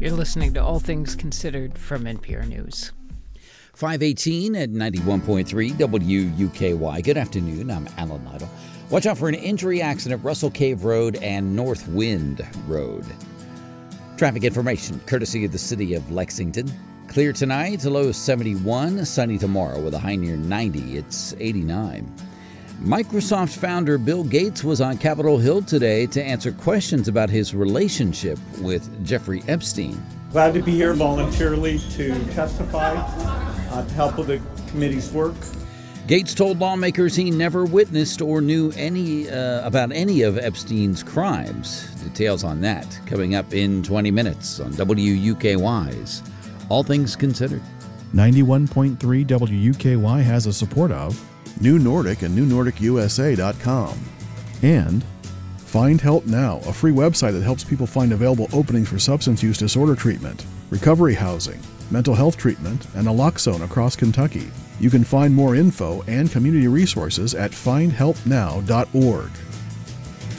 You're listening to All Things Considered from NPR News. 518 at 91.3 WUKY. Good afternoon. I'm Alan Lytle. Watch out for an injury accident, Russell Cave Road and North Wind Road. Traffic information, courtesy of the city of Lexington. Clear tonight, a low of 71. Sunny tomorrow with a high near 90. It's 89. Microsoft founder Bill Gates was on Capitol Hill today to answer questions about his relationship with Jeffrey Epstein. Glad to be here voluntarily to testify, to help with the committee's work. Gates told lawmakers he never witnessed or knew about any of Epstein's crimes. Details on that coming up in 20 minutes on WUKY's All Things Considered. 91.3 WUKY has the support of New Nordic and NewNordicUSA.com. And Find Help Now, a free website that helps people find available openings for substance use disorder treatment, recovery housing, mental health treatment, and naloxone across Kentucky. You can find more info and community resources at findhelpnow.org.